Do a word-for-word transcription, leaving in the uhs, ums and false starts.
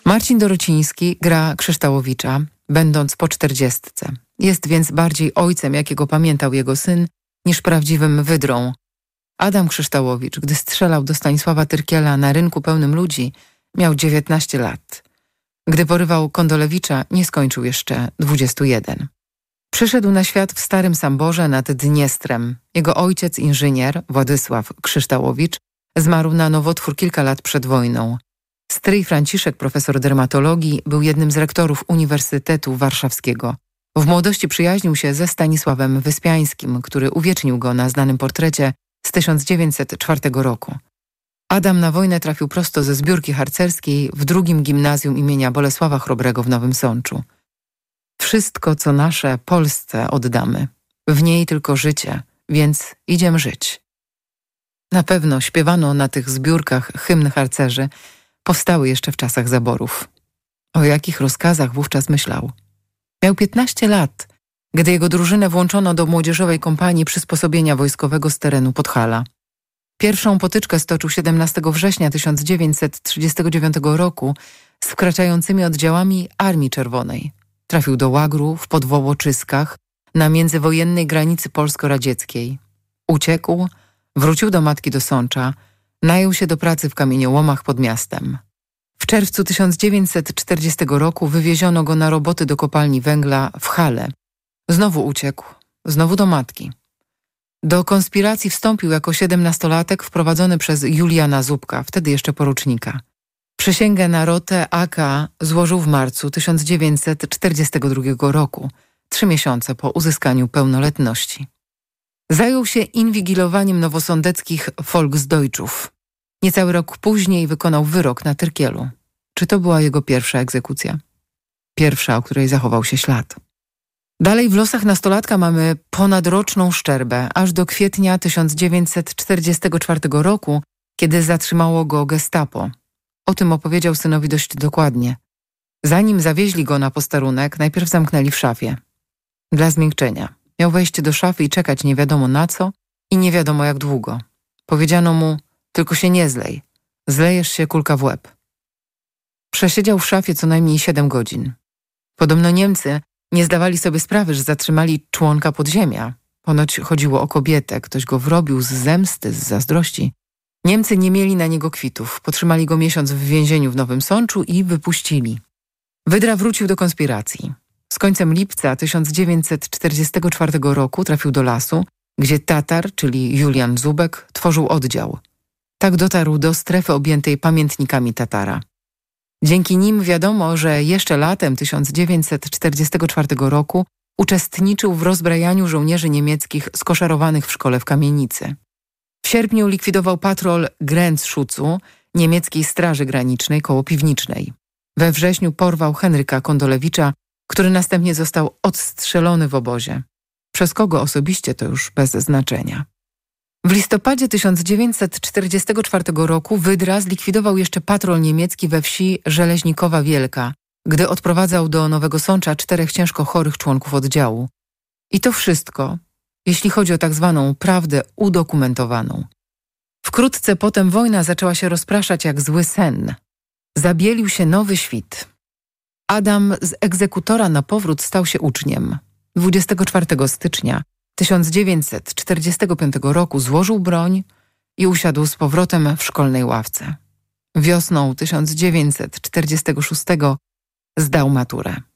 Marcin Dorociński gra Krzyształowicza, będąc po czterdziestce. Jest więc bardziej ojcem, jakiego pamiętał jego syn, niż prawdziwym wydrą. Adam Krzyształowicz, gdy strzelał do Stanisława Tyrkiela na rynku pełnym ludzi, miał dziewiętnaście lat. Gdy porywał Kondolewicza, nie skończył jeszcze dwudziestu jeden. Przyszedł na świat w Starym Samborze nad Dniestrem. Jego ojciec, inżynier, Władysław Krzyształowicz, zmarł na nowotwór kilka lat przed wojną. Stryj Franciszek, profesor dermatologii, był jednym z rektorów Uniwersytetu Warszawskiego. W młodości przyjaźnił się ze Stanisławem Wyspiańskim, który uwiecznił go na znanym portrecie z tysiąc dziewięćset czwartego roku. Adam na wojnę trafił prosto ze zbiórki harcerskiej w drugim gimnazjum imienia Bolesława Chrobrego w Nowym Sączu. Wszystko, co nasze, Polsce oddamy. W niej tylko życie, więc idziemy żyć. Na pewno śpiewano na tych zbiórkach hymn harcerzy, powstały jeszcze w czasach zaborów. O jakich rozkazach wówczas myślał? Miał piętnaście lat, gdy jego drużynę włączono do młodzieżowej kompanii przysposobienia wojskowego z terenu Podhala. Pierwszą potyczkę stoczył siedemnastego września tysiąc dziewięćset trzydziestego dziewiątego roku z wkraczającymi oddziałami Armii Czerwonej. Trafił do łagru w Podwołoczyskach na międzywojennej granicy polsko-radzieckiej. Uciekł, wrócił do matki do Sącza, najął się do pracy w kamieniołomach pod miastem. W czerwcu tysiąc dziewięćset czterdziestego roku wywieziono go na roboty do kopalni węgla w Hale. Znowu uciekł, znowu do matki. Do konspiracji wstąpił jako siedemnastolatek wprowadzony przez Juliana Zubka, wtedy jeszcze porucznika. Przysięgę na rotę A K złożył w marcu tysiąc dziewięćset czterdziestego drugiego roku, trzy miesiące po uzyskaniu pełnoletności. Zajął się inwigilowaniem nowosądeckich Volksdeutschów. Niecały rok później wykonał wyrok na Tyrkielu. Czy to była jego pierwsza egzekucja? Pierwsza, o której zachował się ślad. Dalej w losach nastolatka mamy ponadroczną szczerbę, aż do kwietnia tysiąc dziewięćset czterdziestego czwartego roku, kiedy zatrzymało go gestapo. O tym opowiedział synowi dość dokładnie. Zanim zawieźli go na posterunek, najpierw zamknęli w szafie. Dla zmiękczenia. Miał wejść do szafy i czekać nie wiadomo na co i nie wiadomo jak długo. Powiedziano mu, tylko się nie zlej. Zlejesz się, kulka w łeb. Przesiedział w szafie co najmniej siedem godzin. Podobno Niemcy nie zdawali sobie sprawy, że zatrzymali członka podziemia. Ponoć chodziło o kobietę, ktoś go wrobił z zemsty, z zazdrości. Niemcy nie mieli na niego kwitów. Potrzymali go miesiąc w więzieniu w Nowym Sączu i wypuścili. Wydra wrócił do konspiracji. Z końcem lipca tysiąc dziewięćset czterdziestego czwartego roku trafił do lasu, gdzie Tatar, czyli Julian Zubek, tworzył oddział. Tak dotarł do strefy objętej pamiętnikami Tatara. Dzięki nim wiadomo, że jeszcze latem tysiąc dziewięćset czterdziestego czwartego roku uczestniczył w rozbrajaniu żołnierzy niemieckich skoszarowanych w szkole w Kamienicy. W sierpniu likwidował patrol Grenzschutzu niemieckiej Straży Granicznej koło Piwnicznej. We wrześniu porwał Henryka Kondolewicza, który następnie został odstrzelony w obozie. Przez kogo osobiście to już bez znaczenia. W listopadzie tysiąc dziewięćset czterdziestego czwartego roku Wydra zlikwidował jeszcze patrol niemiecki we wsi Żeleźnikowa Wielka, gdy odprowadzał do Nowego Sącza czterech ciężko chorych członków oddziału. I to wszystko, jeśli chodzi o tak zwaną prawdę udokumentowaną. Wkrótce potem wojna zaczęła się rozpraszać jak zły sen. Zabielił się nowy świt. Adam z egzekutora na powrót stał się uczniem. dwudziestego czwartego stycznia tysiąc dziewięćset czterdziestego piątego roku złożył broń i usiadł z powrotem w szkolnej ławce. Wiosną tysiąc dziewięćset czterdziestego szóstego zdał maturę.